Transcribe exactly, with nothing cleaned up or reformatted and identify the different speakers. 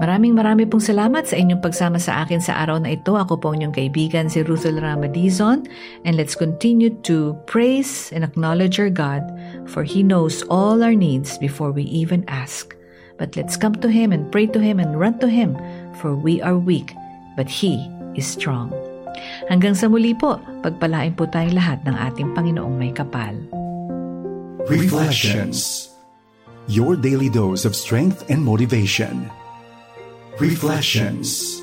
Speaker 1: Maraming marami pong salamat sa inyong pagsama sa akin sa araw na ito. Ako po inyong kaibigan si Ruthel Ramadizon, and let's continue to praise and acknowledge our God, for He knows all our needs before we even ask. But let's come to Him and pray to Him and run to Him, for we are weak, but He is strong. Hanggang sa muli po, pagpalain po tayong lahat ng ating Panginoong may kapal.
Speaker 2: Reflections. Your daily dose of strength and motivation. Reflections.